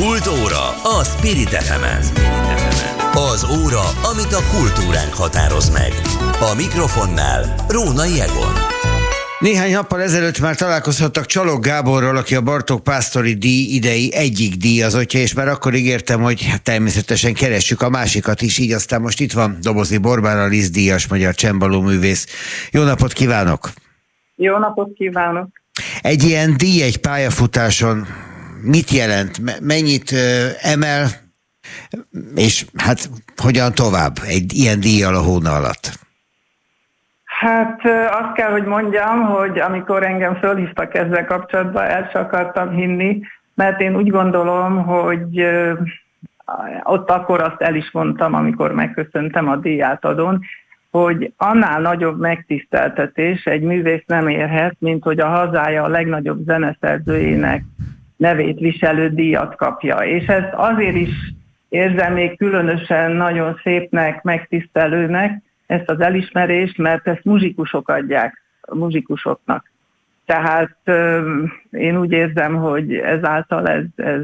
Kultúra a Spirit FM-en. Az óra, amit a kultúránk határoz meg. A mikrofonnál Rónai Egon. Néhány nappal ezelőtt már találkozhattak Csalog Gáborral, aki a Bartók Pásztori díj idei egyik díjazottja, és már akkor ígértem, hogy természetesen keressük a másikat is, így aztán most itt van Dobozi Borbála, Liszt díjas magyar csembaló művész. Jó napot kívánok! Jó napot kívánok! Egy ilyen díj egy pályafutáson mit jelent? Mennyit emel? És hát hogyan tovább egy ilyen díjjal a hóna alatt? Hát azt kell, hogy mondjam, hogy amikor engem fölhívtak ezzel kapcsolatban, el sem akartam hinni, mert én úgy gondolom, hogy ott akkor azt el is mondtam, amikor megköszöntem a díjátadón, hogy annál nagyobb megtiszteltetés egy művész nem érhet, mint hogy a hazája a legnagyobb zeneszerzőjének nevét viselő díjat kapja. És ezt azért is érzem még különösen nagyon szépnek, megtisztelőnek, ezt az elismerést, mert ezt muzsikusok adják a muzsikusoknak. Tehát én úgy érzem, hogy ezáltal ez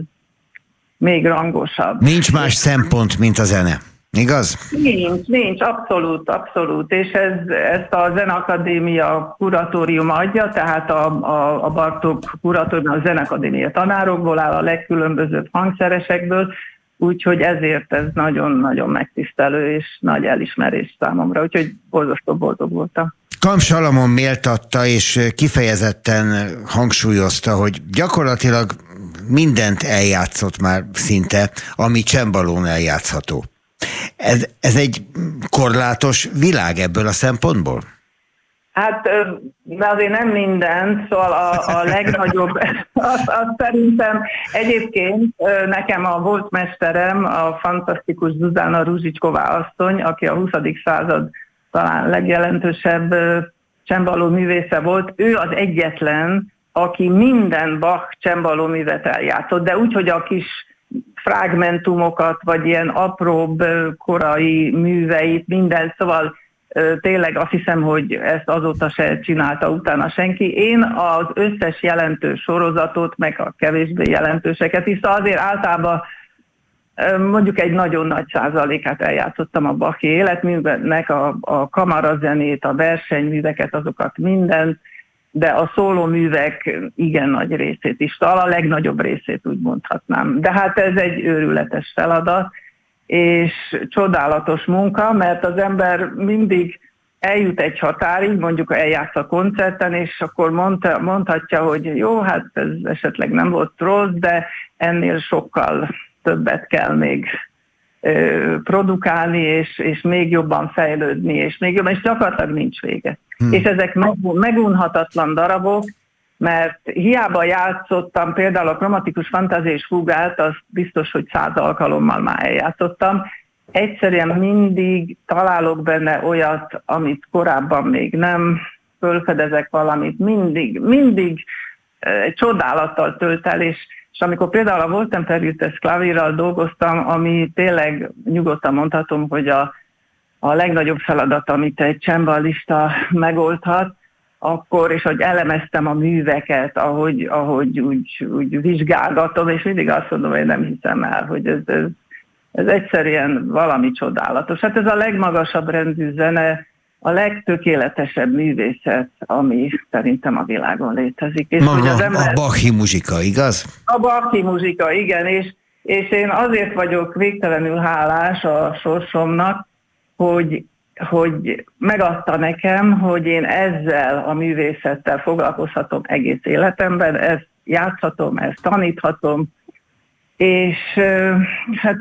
még rangosabb. Nincs más szempont, mint a zene, igaz? Nincs, abszolút. És ezt a Zeneakadémia kuratórium adja, tehát a Bartók kuratórium a Zeneakadémia tanárokból áll, a legkülönbözőbb hangszeresekből, úgyhogy ezért ez nagyon-nagyon megtisztelő és nagy elismerés számomra, úgyhogy borzasztó boldog voltam. Kam Salamon méltatta és kifejezetten hangsúlyozta, hogy gyakorlatilag mindent eljátszott már szinte, ami csembalón eljátszható. Ez egy korlátos világ ebből a szempontból? Hát, de azért nem mindent, szóval a legnagyobb, azt szerintem egyébként nekem a volt mesterem, a fantasztikus Zuzana Ruzsicková asszony, aki a 20. század talán legjelentősebb csembaló művésze volt, ő az egyetlen, aki minden Bach csembaló művet eljátszott, de úgy, hogy a kis fragmentumokat, vagy ilyen apróbb korai műveit, minden, szóval tényleg azt hiszem, hogy ezt azóta se csinálta utána senki. Én az összes jelentős sorozatot, meg a kevésbé jelentőseket is, szóval azért általában mondjuk egy nagyon nagy százalékát eljátszottam a Bachi életműveknek, a kamarazenét, a versenyműveket, azokat mindent, de a szólóművek igen nagy részét is, talán a legnagyobb részét úgy mondhatnám. De hát ez egy őrületes feladat, és csodálatos munka, mert az ember mindig eljut egy határig, mondjuk eljátsz a koncerten, és akkor mondhatja, hogy jó, hát ez esetleg nem volt rossz, de ennél sokkal többet kell még produkálni, és még jobban fejlődni, és gyakorlatilag nincs vége. És ezek megunhatatlan darabok, mert hiába játszottam például a Kromatikus Fantázia és Fugát, azt biztos, hogy 100 alkalommal már eljátszottam. Egyszerűen mindig találok benne olyat, amit korábban még nem, fölfedezek valamit, mindig csodálattal tölt el, és amikor például a Wohltemperiertes Klavírral dolgoztam, ami tényleg nyugodtan mondhatom, hogy a legnagyobb feladat, amit egy csembalista megoldhat, akkor, és hogy elemeztem a műveket, ahogy úgy vizsgálgatom, és mindig azt mondom, hogy nem hiszem el, hogy ez egyszerűen valami csodálatos. Hát ez a legmagasabb rendű zene, a legtökéletesebb művészet, ami szerintem a világon létezik. És maga az ember, a Bachi muzsika, igaz? A Bachi muzsika, igen, és én azért vagyok végtelenül hálás a sorsomnak, hogy megadta nekem, hogy én ezzel a művészettel foglalkozhatom egész életemben, ezt játszhatom, ezt taníthatom, és hát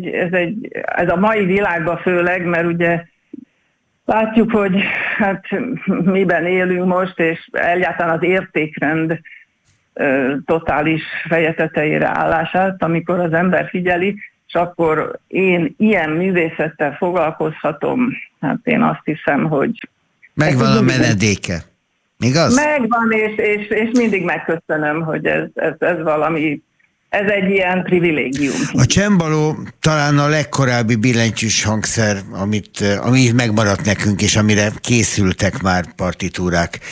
ez a mai világban főleg, mert ugye látjuk, hogy hát miben élünk most, és egyáltalán az értékrend totális feje tetejére állását, amikor az ember figyeli, és akkor én ilyen művészettel foglalkozhatom, hát én azt hiszem, hogy... Megvan a menedéke, igaz? Megvan, és mindig megköszönöm, hogy ez valami, ez egy ilyen privilégium. A csembaló talán a legkorábbi billentyűs hangszer, ami megmaradt nekünk, és amire készültek már partitúrák.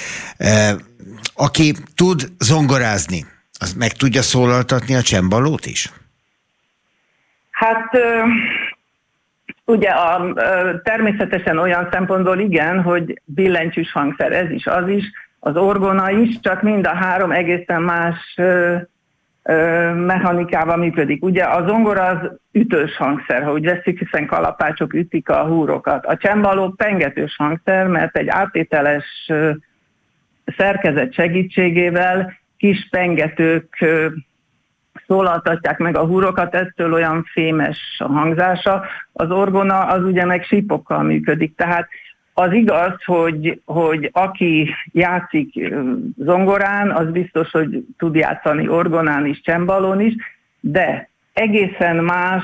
Aki tud zongorázni, az meg tudja szólaltatni a csembalót is? Hát ugye természetesen olyan szempontból igen, hogy billentyűs hangszer, ez is, az is, az orgona is, csak mind a három egészen más mechanikával működik. Ugye a zongora az ütős hangszer, ha úgy veszik, hiszen kalapácsok ütik a húrokat. A csembaló pengetős hangszer, mert egy áttételes szerkezet segítségével kis pengetők szólaltatják meg a húrokat, ettől olyan fémes a hangzása. Az orgona az ugye meg sípokkal működik, tehát az igaz, hogy aki játszik zongorán, az biztos, hogy tud játszani orgonán is, csembalón is, de egészen más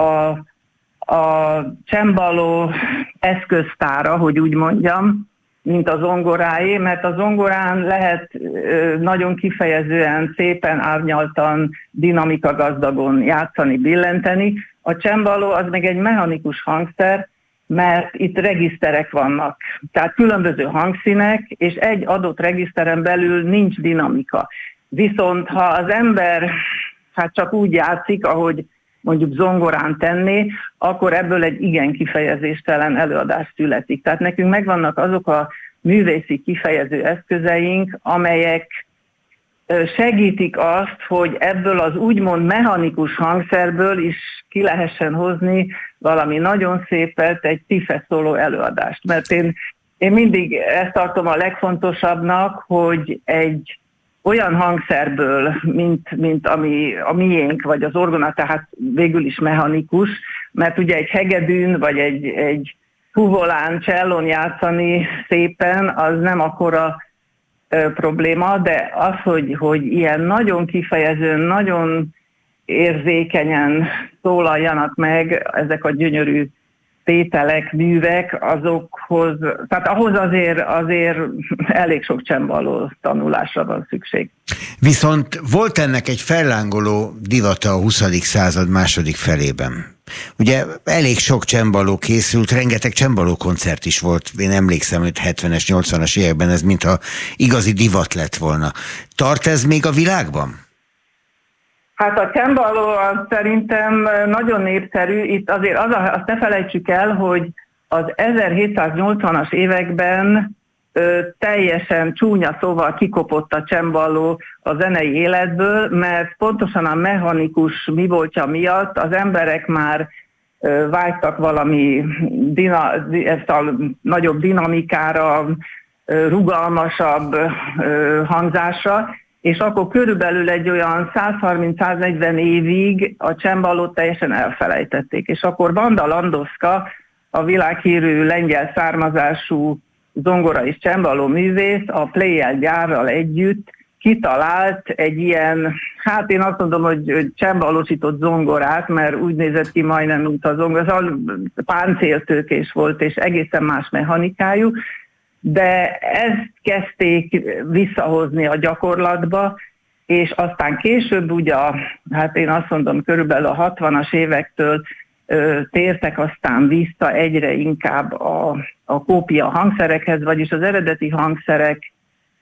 a csembaló eszköztára, hogy úgy mondjam, mint a zongoráé, mert a zongorán lehet nagyon kifejezően, szépen árnyaltan, dinamika gazdagon játszani, billenteni. A csembaló az meg egy mechanikus hangszer, mert itt regiszterek vannak. Tehát különböző hangszínek, és egy adott regiszteren belül nincs dinamika. Viszont ha az ember csak úgy játszik, ahogy mondjuk zongorán tenné, akkor ebből egy igen kifejezéstelen előadás születik. Tehát nekünk megvannak azok a művészi kifejező eszközeink, amelyek segítik azt, hogy ebből az úgymond mechanikus hangszerből is ki lehessen hozni valami nagyon szépet, egy tífeszóló előadást. Mert én mindig ezt tartom a legfontosabbnak, hogy egy olyan hangszerből, mint ami a miénk, vagy az orgona, tehát végül is mechanikus, mert ugye egy hegedűn, vagy egy fuvolán, csellón játszani szépen, az nem akkora probléma, de az, hogy ilyen nagyon kifejezően, nagyon érzékenyen szólaljanak meg ezek a gyönyörű tételek, művek, azokhoz, tehát ahhoz azért elég sok csembaló tanulásra van szükség. Viszont volt ennek egy fellángoló divata a 20. század második felében. Ugye elég sok csembaló készült, rengeteg csembaló koncert is volt. Én emlékszem, hogy 70-es, 80-as években ez mintha igazi divat lett volna. Tart ez még a világban? Hát a csembaló szerintem nagyon népszerű. Itt azért azt ne felejtsük el, hogy az 1780-as években teljesen csúnya szóval kikopott a csembaló a zenei életből, mert pontosan a mechanikus mivoltja miatt az emberek már vágytak valami ezt a nagyobb dinamikára, rugalmasabb hangzásra, és akkor körülbelül egy olyan 130-140 évig a csembalót teljesen elfelejtették. És akkor Vanda Landowska, a világhírű lengyel származású zongora és csembaló művész a Pleyel gyárral együtt kitalált egy ilyen, hát én azt mondom, hogy csembalósított zongorát, mert úgy nézett ki majdnem, mint a zongora, páncéltőkés volt, és egészen más mechanikájú, de ezt kezdték visszahozni a gyakorlatba, és aztán később ugye, hát én azt mondom, körülbelül a 60-as évektől tértek aztán vissza egyre inkább a kópia hangszerekhez, vagyis az eredeti hangszerek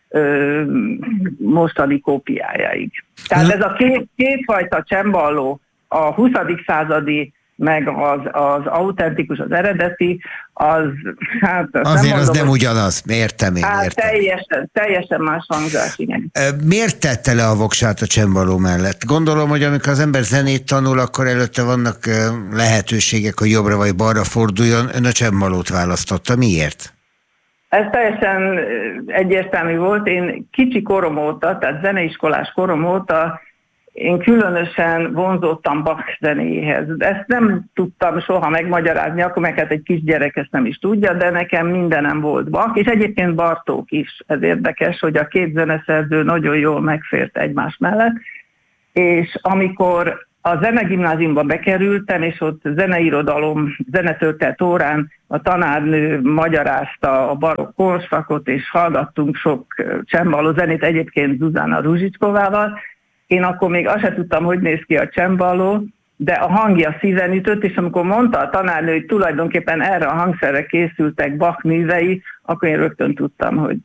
mostani kópiájáig. Tehát ez a kétfajta csembaló, a 20. századi, meg az autentikus, az eredeti, az hát... Azért nem mondom, az nem ugyanaz, értem. Teljesen más hangzás, igen. Miért tette le a voksát a csembaló mellett? Gondolom, hogy amikor az ember zenét tanul, akkor előtte vannak lehetőségek, hogy jobbra vagy balra forduljon. Ön a csembalót választotta. Miért? Ez teljesen egyértelmű volt. Én kicsi korom óta, tehát zeneiskolás korom óta én különösen vonzódtam Bach zenéhez. Ezt nem tudtam soha megmagyarázni, akkor meg hát egy kisgyerek ezt nem is tudja, de nekem mindenem volt Bach, és egyébként Bartók is. Ez érdekes, hogy a két zeneszerző nagyon jól megfért egymás mellett, és amikor a zenegimnáziumba bekerültem, és ott zeneirodalom, zenetörténet órán a tanárnő magyarázta a barokk korszakot, és hallgattunk sok csembaló zenét, egyébként Zuzana Ruzsickovával. Én akkor még azt sem tudtam, hogy néz ki a csembaló, de a hangja szíven ütött, és amikor mondta a tanárnő, hogy tulajdonképpen erre a hangszerre készültek Bach művei, akkor én rögtön tudtam, hogy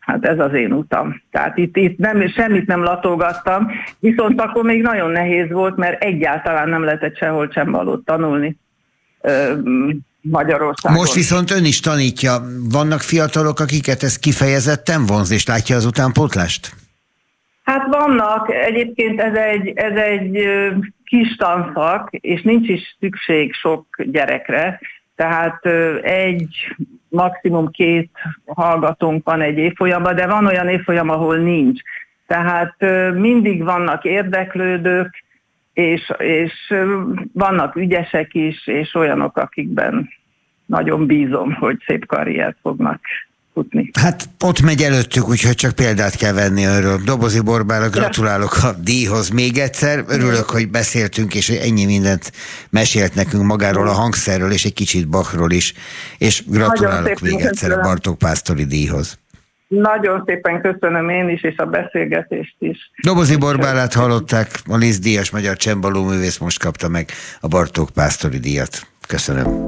hát ez az én utam. Tehát itt semmit nem latolgattam, viszont akkor még nagyon nehéz volt, mert egyáltalán nem lehetett sehol csembalót tanulni Magyarországon. Most viszont ön is tanítja. Vannak fiatalok, akiket ez kifejezetten vonz, és látja az utánpótlást? Hát vannak, egyébként ez egy kis tanszak, és nincs is szükség sok gyerekre, tehát maximum 2 hallgatónk van egy évfolyamban, de van olyan évfolyam, ahol nincs. Tehát mindig vannak érdeklődők, és vannak ügyesek is, és olyanok, akikben nagyon bízom, hogy szép karriert fognak futni. Hát ott megy előttük, úgyhogy csak példát kell venni önről. Dobozi Borbála, gratulálok a díjhoz még egyszer. Örülök, hogy beszéltünk, és ennyi mindent mesélt nekünk magáról a hangszerről, és egy kicsit Bachról is. És gratulálok még egyszer a Bartók Pásztori díjhoz. Nagyon szépen köszönöm én is, és a beszélgetést is. Dobozi Borbálát hallották, a Liszt díjas magyar csembalóművész most kapta meg a Bartók Pásztori díjat. Köszönöm.